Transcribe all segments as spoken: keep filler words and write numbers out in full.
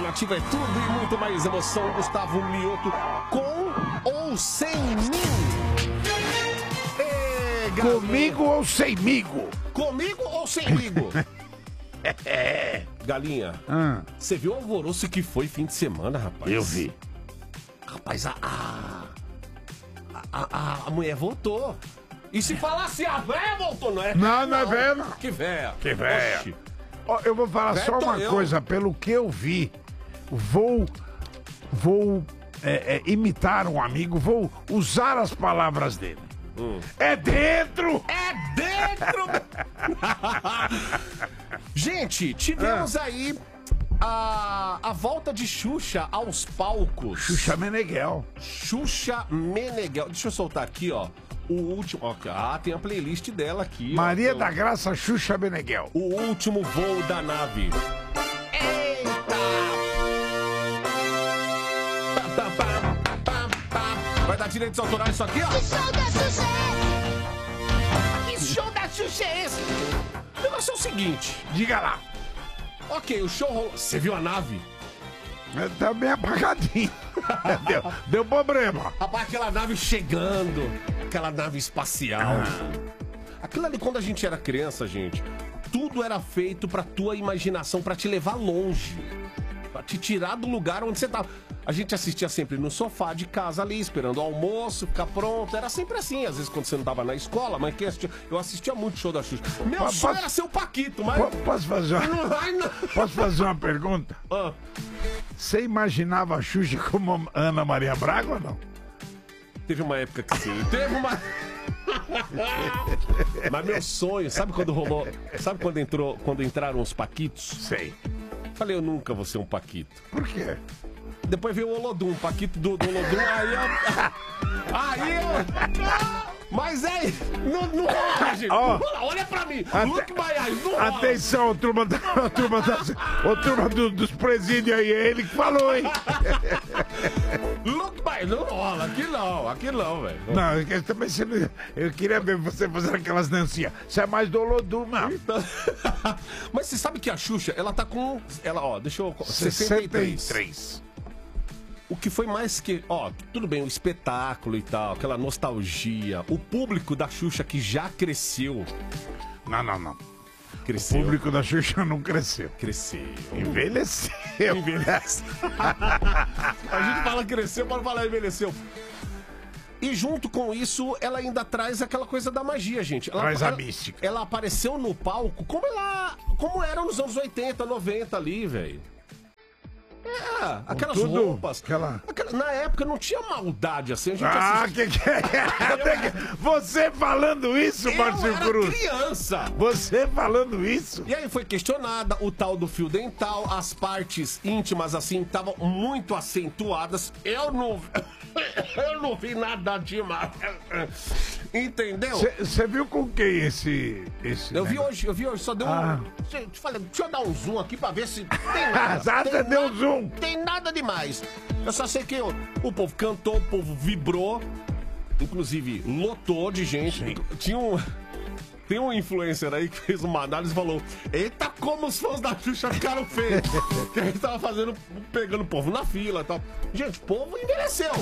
Nativa é tudo e muito mais emoção. Gustavo Mioto, com ou sem mim? Ei, Comigo ou semigo? Comigo ou semigo? É. Galinha, Ah, você viu o alvoroço que foi fim de semana, rapaz? eu vi. Rapaz, a, a, a, a, a mulher voltou. E se falasse a véia voltou, não é? Não, não é véia, não. Que véia? Que véia. Oxi. Ó, eu vou falar Véia só tô uma eu. coisa, pelo que eu vi, vou, vou é, é, imitar um amigo, vou usar as palavras dele. Hum. É dentro! É dentro! Gente, tivemos Ah. aí a, a volta de Xuxa aos palcos. Xuxa Meneghel. Xuxa Meneghel. Deixa eu soltar aqui, ó. O último. Ó, ah, tem a playlist dela aqui. Maria ó, da Graça Xuxa Meneghel. O último voo da nave. Eita! Pam, pam, pam, pam, pam. Vai dar direitos autorais isso aqui, ó. Que show da Xuxa é? Que show da Xuxa é esse? O negócio é o seguinte. Diga lá. Ok, o show rolou. Você viu a nave? É, tá bem apagadinho. deu, deu problema. Rapaz, aquela nave chegando. Aquela nave espacial. Aquilo ali, quando a gente era criança, gente, tudo era feito pra tua imaginação, pra te levar longe. Pra te tirar do lugar onde você tava. A gente assistia sempre no sofá de casa ali, esperando o almoço, ficar pronto. Era sempre assim. Às vezes, quando você não tava na escola, mas quem assistia... Eu assistia muito show da Xuxa. Meu Posso- sonho era ser o Paquito, mas... Po- Posso fazer uma, Não vai, não. posso fazer uma pergunta? Ah, Você imaginava a Xuxa como Ana Maria Braga ou não? teve uma época que sim. Teve uma... Mas meu sonho, sabe quando rolou... Sabe quando, entrou, quando entraram os Paquitos? Sei. Falei, eu nunca vou ser um Paquito. Por quê? Depois veio o Olodum, Paquito do, do Olodum, aí eu... Aí eu... Mas é... Não, não rola, gente. Ó. Não rola. Olha pra mim. Ate- Look my eyes, não rola. Atenção, turma, da, turma, das, ô, turma do- dos presídios aí, é ele que falou, hein? Look my... Não rola. Aqui não, aqui não, velho. Não, eu também você não- eu queria ver você fazendo aquelas dancinhas. Você é mais do Olodum, não. Mas você sabe que a Xuxa, ela tá com... Ela, ó, deixa eu... sessenta e três. O que foi mais que... Ó, tudo bem, o espetáculo e tal, aquela nostalgia. O público da Xuxa que já cresceu. Não, não, não. Cresceu. O público da Xuxa não cresceu. Cresceu. Envelheceu. Envelheceu. A gente fala cresceu, pode falar envelheceu. E junto com isso, ela ainda traz aquela coisa da magia, gente. Ela, Traz a ela- mística. Ela apareceu no palco como ela... Como era nos anos oitenta, noventa ali, velho. É, aquelas tudo, roupas. aquela- aquela- Na época não tinha maldade assim. A gente Ah, assistia... que que é? Você falando isso, Eu Márcio era Cruz? criança. Você falando isso? E aí foi questionada o tal do fio dental, as partes íntimas assim estavam muito acentuadas. Eu não, eu não vi nada demais. Entendeu? Você viu com quem esse. esse Eu vi negócio? hoje, eu vi hoje, só deu Ah. um. Te, te falei, deixa eu dar um zoom aqui pra ver se tem Ah, nada. você tem deu nada- zoom. Tem nada demais. Eu só sei que o, o povo cantou, o povo vibrou, inclusive lotou de gente. Tinha um. Tem um influencer aí que fez uma análise e falou: eita, como os fãs da Xuxa ficaram feios. Que a gente tava fazendo, pegando o povo na fila e tal. Gente, o povo envelheceu.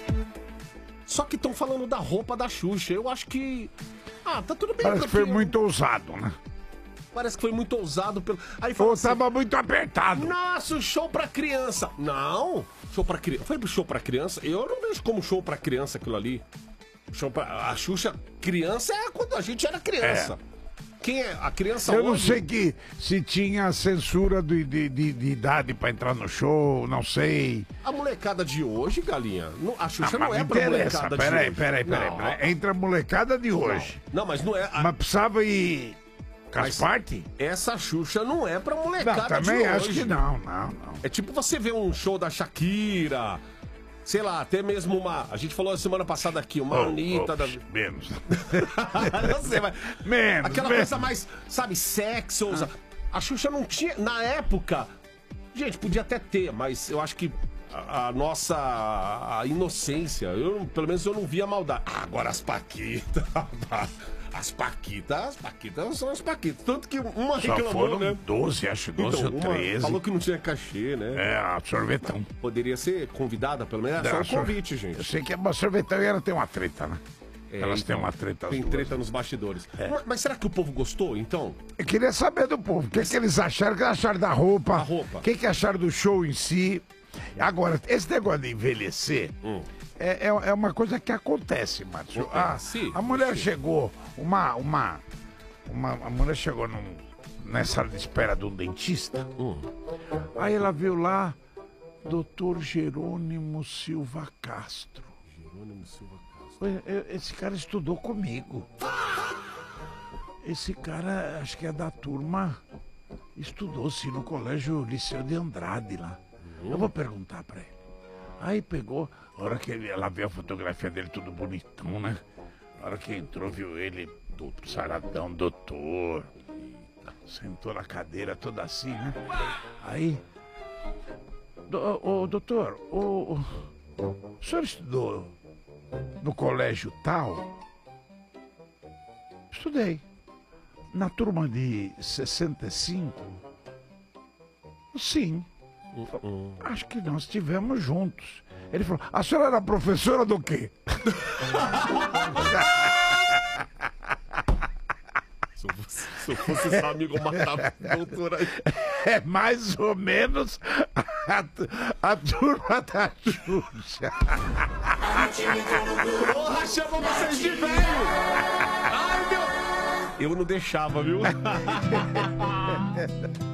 Só que estão falando da roupa da Xuxa. Eu acho que. Ah, tá tudo bem. Parece que foi porque- muito ousado, né? Parece que foi muito ousado pelo. Aí falou Ou assim, tava muito apertado. nossa, o show pra criança. Não, show pra criança. Foi pro show pra criança? Eu não vejo como show pra criança aquilo ali. Show pra... A Xuxa, criança é quando a gente era criança. Quem é a criança Eu não hoje? sei que, se tinha censura de, de, de- de idade pra entrar no show, não sei. A molecada de hoje, galinha. não- A Xuxa Ah, não mas é não pra interessa. molecada de Peraí, hoje. peraí, peraí, Não. peraí. Entra a molecada de hoje. Não, mas não é. a- Mas precisava ir com as Mas- partes? Essa Xuxa não é pra Não, molecada também de acho hoje. que não, não, não. É tipo você ver um show da Shakira, sei lá, até mesmo uma... A gente falou a semana passada aqui, uma Oh, Anitta oh, da... Menos. Não sei, mas... Menos. Aquela menos. coisa mais, sabe, sexy, ousa. A Xuxa não tinha... Na época... Gente, podia até ter, mas eu acho que a, a nossa a inocência, eu, pelo menos eu não via maldade. Ah, agora as Paquitas... As Paquitas, as Paquitas são as Paquitas. Tanto que uma Só reclamou, foram né? doze, acho, doze Então, ou uma treze. falou que não tinha cachê, né? É, a sorvetão. Poderia ser convidada, pelo menos. É só Não, um sor- convite, Eu gente. sei que a sorvetão e ela tem uma treta, né? É, Elas então, têm uma treta as Tem duas. treta nos bastidores. Mas, mas será que o povo gostou, então? Eu queria saber do povo, o que, que eles acharam, o que acharam da roupa, A roupa. o que, que acharam do show em si. Agora, esse negócio de envelhecer Hum. é, é, é uma coisa que acontece, Márcio. A, Acontece? a mulher chegou, uma, uma, uma, a mulher chegou num, nessa sala de espera de um dentista, Hum. aí ela viu lá, doutor Jerônimo Silva Castro. Jerônimo Silva Castro. Olha, eu- esse cara estudou comigo. Esse cara, acho que é da turma, estudou-se no colégio Liceu de Andrade lá. Eu vou perguntar pra ele. Aí pegou, a hora que ele, ela viu a fotografia dele tudo bonitão, né? A hora que entrou, viu ele, todo saradão, doutor. Sentou na cadeira toda assim, né? Aí, do, ô, doutor, o, o senhor estudou no colégio tal? Estudei. Na turma de sessenta e cinco? Sim. Acho que nós estivemos juntos. Ele falou, a senhora era professora do quê? Se eu fosse, se eu fosse seu amigo, eu matava a doutora aí. É mais ou menos a, a turma da Xuxa. Porra, chamou vocês de velho! Ai, meu... Eu não deixava, viu?